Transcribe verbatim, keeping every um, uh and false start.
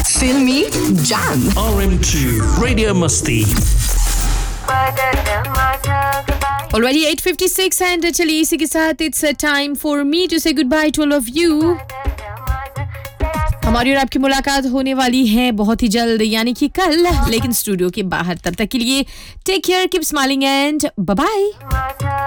Filmy Jam. R M two Radio Musti. Already eight fifty-six and चलिए इसी के साथ it's a time for me to say goodbye to all of you. हमारी और आपकी मुलाकात होने वाली है बहुत ही जल्द यानी कि कल, लेकिन स्टूडियो के बाहर. तब तक के लिए take care, keep smiling and by by.